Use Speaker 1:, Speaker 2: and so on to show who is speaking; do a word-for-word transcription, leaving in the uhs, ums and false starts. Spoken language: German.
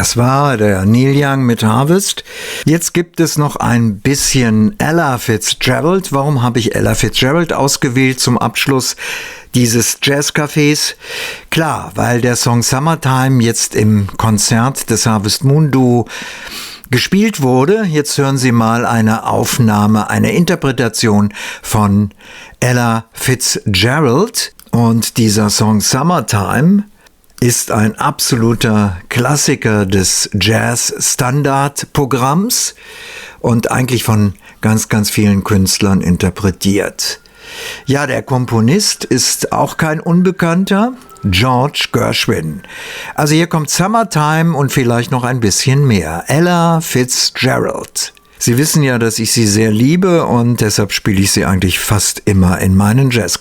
Speaker 1: Das war der Neil Young mit Harvest. Jetzt gibt es noch ein bisschen Ella Fitzgerald. Warum habe ich Ella Fitzgerald ausgewählt zum Abschluss dieses Jazzcafés? Klar, weil der Song Summertime jetzt im Konzert des Harvest Moon Duo gespielt wurde. Jetzt hören Sie mal eine Aufnahme, eine Interpretation von Ella Fitzgerald. Und dieser Song Summertime ist ein absoluter Klassiker des Jazz-Standard-Programms und eigentlich von ganz, ganz vielen Künstlern interpretiert. Ja, der Komponist ist auch kein Unbekannter, George Gershwin. Also hier kommt Summertime und vielleicht noch ein bisschen mehr. Ella Fitzgerald. Sie wissen ja, dass ich sie sehr liebe und deshalb spiele ich sie eigentlich fast immer in meinen Jazzcafés.